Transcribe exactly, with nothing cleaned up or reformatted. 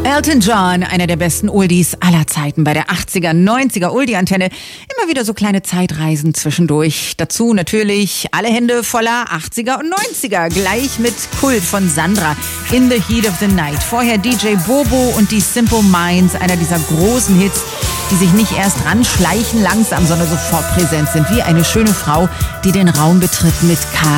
Elton John, einer der besten Oldies aller Zeiten bei der achtziger, neunziger Oldie-Antenne. Immer wieder so kleine Zeitreisen zwischendurch. Dazu natürlich alle Hände voller achtziger und neunziger. Gleich mit Kult von Sandra, In the Heat of the Night. Vorher D J Bobo und die Simple Minds, einer dieser großen Hits, die sich nicht erst ranschleichen langsam, sondern sofort präsent sind. Wie eine schöne Frau, die den Raum betritt mit K